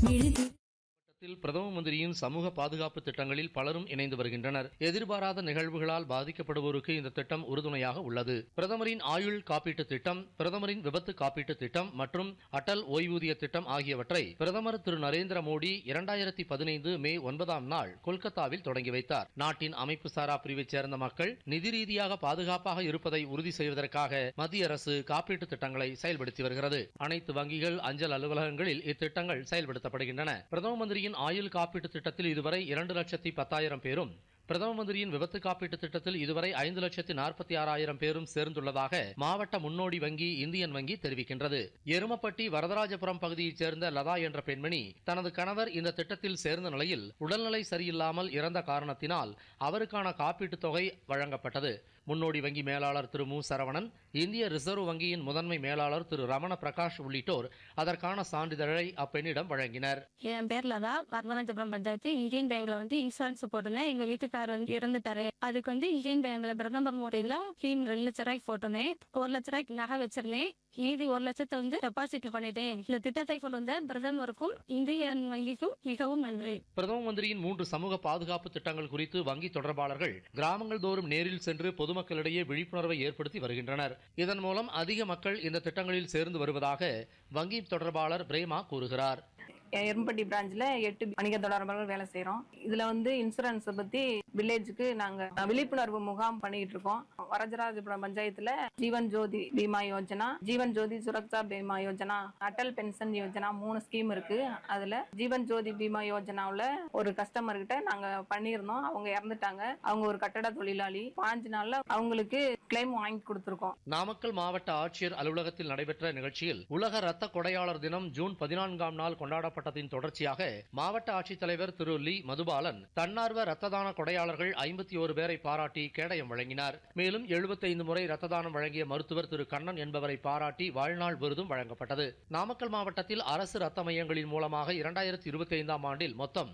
விழுது. பிரதம மந்திரியின் சமூக பாதுகாப்பு திட்டங்களில் பலரும் இணைந்து வருகின்றனர். எதிர்பாராத நிகழ்வுகளால் பாதிக்கப்படுவோருக்கு இந்த திட்டம் உறுதுணையாக உள்ளது. பிரதமரின் ஆயுள் காப்பீட்டு திட்டம், பிரதமரின் விபத்து காப்பீட்டு திட்டம் மற்றும் அடல் ஓய்வூதிய திட்டம் ஆகியவற்றை பிரதமர் திரு நரேந்திர மோடி 2015 மே 9ஆம் நாள் கொல்கத்தாவில் தொடங்கி வைத்தார். நாட்டின் அமைப்பு சாரா பிரிவைச் சேர்ந்த மக்கள் நிதி ரீதியாக பாதுகாப்பாக இருப்பதை உறுதி செய்வதற்காக மத்திய அரசு காப்பீட்டு திட்டங்களை செயல்படுத்தி வருகிறது. அனைத்து வங்கிகள், அஞ்சல் அலுவலகங்களில் இத்திட்டங்கள் செயல்படுத்தப்படுகின்றன. பிரதம மந்திரியின் ஆயுள் காப்பீட்டு திட்டத்தில் இதுவரை 2,10,000 பேரும், பிரதம மந்திரியின் விபத்து காப்பீட்டு திட்டத்தில் இதுவரை 5,46,000 பேரும் சேர்ந்துள்ளதாக மாவட்ட முன்னோடி வங்கி இந்தியன் வங்கி தெரிவிக்கின்றது. எருமப்பட்டி வரதராஜபுரம் பகுதியைச் சேர்ந்த லதா என்ற பெண்மணி தனது கணவர் இந்த திட்டத்தில் சேர்ந்த நிலையில் உடல்நிலை சரியில்லாமல் இறந்த காரணத்தினால் அவருக்கான காப்பீட்டுத் தொகை வழங்கப்பட்டது. முன்னோடி வங்கி மேலாளர் திரு மு சரவணன், இந்திய ரிசர்வ் வங்கியின் முதன்மை மேலாளர் திரு ரமண பிரகாஷ் உள்ளிட்டோர் அதற்கான சான்றிதழை அப்பெண்ணிடம் வழங்கினர். என் பேர்ல தான் வரதராஜபுரம் பஞ்சாயத்து இந்தியன் பேங்க்ல இன்சூரன்ஸ் போட்டிருந்தேன். எங்க வீட்டுக்காரர் இறந்துட்டாரு. அதுக்கு இந்தியன் பேங்க்ல பிரதமர் மோடியில 2 லட்சம் ரூபாய்க்கு போட்டோன்னே 1 லட்ச ரூபாய்க்கு நகை வச்சிருந்தேன். மீதி 1 லட்சத்தை டெபாசிட் பண்ணிட்டேன். இந்த திட்டத்தை கொண்டு வந்த பிரதமருக்கும் இந்தியன் வங்கிக்கும் மிகவும் நன்றி. பிரதம மந்திரியின் 3 சமூக பாதுகாப்பு திட்டங்கள் குறித்து வங்கி தொடர்பாளர்கள் கிராமங்கள் தோறும் நேரில் சென்று பொதுமக்களிடையே விழிப்புணர்வை ஏற்படுத்தி வருகின்றனர். இதன் மூலம் அதிக மக்கள் இந்த திட்டங்களில் சேர்ந்து வருவதாக வங்கி தொடர்பாளர் பிரேமா கூறுகிறார். எரும்பட்டி பிரான்ச்ல 8 வணிக தொடர்பாளர்கள் வேலை செய்யறோம். இதுல இன்சூரன்ஸ் பத்தி வில்லேஜுக்கு நாங்க விழிப்புணர்வு முகாம் பண்ணிட்டு இருக்கோம். வரதராஜபுரம் பஞ்சாயத்துல ஜீவன் ஜோதி பீமா யோஜனா, ஜீவன் ஜோதி சுரக்ஷா பீமா யோஜனா, அடல் பென்ஷன் யோஜனா 3 ஸ்கீம் இருக்கு. அதுல ஜீவன் ஜோதி பீமா யோஜனாவுல ஒரு கஸ்டமர் கிட்ட நாங்க பண்ணியிருந்தோம். அவங்க இறந்துட்டாங்க. அவங்க ஒரு கட்டட தொழிலாளி. 5 நாள்ல அவங்களுக்கு கிளைம் வாங்கி கொடுத்திருக்கோம். நாமக்கல் மாவட்ட ஆட்சியர் அலுவலகத்தில் நடைபெற்ற நிகழ்ச்சியில் உலக ரத்த கொடையாளர் தினம் ஜூன் 14ஆம் நாள் கொண்டாடப்பட்டதின் தொடர்ச்சியாக மாவட்ட ஆட்சித்தலைவர் திரு லீ மதுபாலன் தன்னார்வ ரத்த தான கொடையாளர்கள் 51 பேரை பாராட்டி கேடயம் வழங்கினார். மேலும் 75 முறை ரத்த தானம் வழங்கிய மருத்துவர் திரு கண்ணன் என்பவரை பாராட்டி வாழ்நாள் விருதும் வழங்கப்பட்டது. நாமக்கல் மாவட்டத்தில் அரசு ரத்த மையங்களின் மூலமாக 2025ஆம் ஆண்டில் மொத்தம்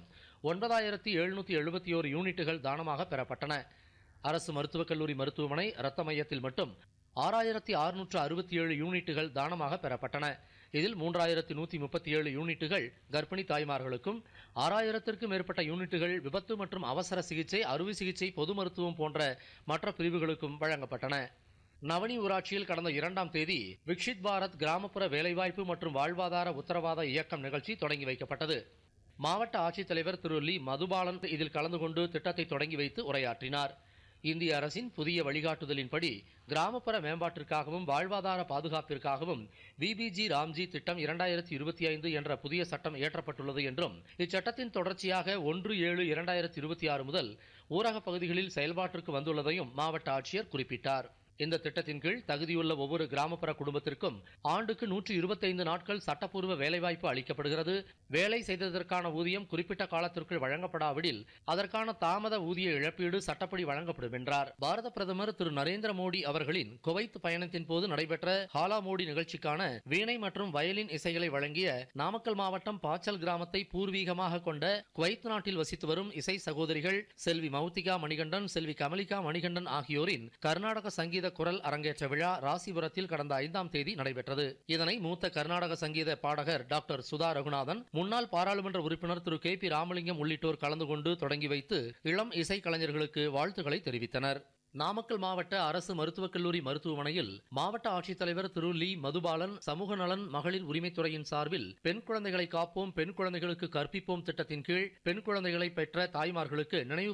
9,771 யூனிட்டுகள் தானமாக பெறப்பட்டன. அரசு மருத்துவக் கல்லூரி மருத்துவமனை ரத்த மையத்தில் மட்டும் 6,667 யூனிட்டுகள் தானமாக பெறப்பட்டன. இதில் 3,137 யூனிட்டுகள் கர்ப்பிணி தாய்மார்களுக்கும், 6,000க்கும் மேற்பட்ட யூனிட்டுகள் விபத்து மற்றும் அவசர சிகிச்சை, அறுவை சிகிச்சை, பொது மருத்துவம் போன்ற மற்ற பிரிவுகளுக்கும் வழங்கப்பட்டன. நவனி ஊராட்சியில் கடந்த 2ஆம் தேதி விக்ஷித் பாரத் கிராமப்புற வேலைவாய்ப்பு மற்றும் வாழ்வாதார உத்தரவாத இயக்கம் நிகழ்ச்சி தொடங்கி வைக்கப்பட்டது. மாவட்ட ஆட்சித்தலைவர் திரு லீ மதுபாலன் இதில் கலந்து கொண்டு திட்டத்தை தொடங்கி வைத்து உரையாற்றினார். இந்திய அரசின் புதிய வழிகாட்டுதலின்படி கிராமப்புற மேம்பாட்டிற்காகவும் வாழ்வாதார பாதுகாப்பிற்காகவும் விபிஜி ராம்ஜி திட்டம் 2025 என்ற புதிய சட்டம் இயற்றப்பட்டுள்ளது என்றும், இச்சட்டத்தின் தொடர்ச்சியாக 1/7/2026 முதல் ஊரக பகுதிகளில் செயல்பாட்டிற்கு வந்துள்ளதையும் மாவட்ட ஆட்சியர் குறிப்பிட்டார். இந்த திட்டத்தின் கீழ் தகுதியுள்ள ஒவ்வொரு கிராமப்புற குடும்பத்திற்கும் ஆண்டுக்கு 125 நாட்கள் சட்டப்பூர்வ வேலைவாய்ப்பு அளிக்கப்படுகிறது. வேலை செய்ததற்கான ஊதியம் குறிப்பிட்ட காலத்திற்குள் வழங்கப்படாவிடில் அதற்கான தாமத ஊதிய இழப்பீடு சட்டப்படி வழங்கப்படும் என்றார். பாரத பிரதமர் திரு நரேந்திர மோடி அவர்களின் குவைத் பயணத்தின் போது நடைபெற்ற ஹாலா மோடி நிகழ்ச்சிக்கான வீணை மற்றும் வயலின் இசைகளை வழங்கிய நாமக்கல் மாவட்டம் பாச்சல் கிராமத்தை பூர்வீகமாக கொண்ட குவைத் நாட்டில் வசித்து வரும் இசை சகோதரிகள் செல்வி மௌத்திகா மணிகண்டன், செல்வி கமலிகா மணிகண்டன் ஆகியோரின் கர்நாடக சங்கீத குரல் அரங்கேற்ற விழா ராசிபுரத்தில் கடந்த 5ஆம் தேதி நடைபெற்றது. இதனை மூத்த கர்நாடக சங்கீத பாடகர் டாக்டர் சுதா ரகுநாதன், முன்னாள் பாராளுமன்ற உறுப்பினர் திரு கே பி ராமலிங்கம் உள்ளிட்டோர் கலந்து கொண்டு தொடங்கி வைத்து இளம் இசை கலைஞர்களுக்கு வாழ்த்துக்களை தெரிவித்தனர். நாமக்கல் மாவட்ட அரசு மருத்துவக் கல்லூரி மருத்துவமனையில் மாவட்ட ஆட்சித்தலைவர் திரு லீ மதுபாலன் சமூக நலன் மகளிர் உரிமைத்துறையின் சார்பில் பெண் குழந்தைகளை காப்போம், பெண் குழந்தைகளுக்கு கற்பிப்போம் திட்டத்தின் கீழ் பெண் குழந்தைகளை பெற்ற தாய்மார்களுக்கு நினைவு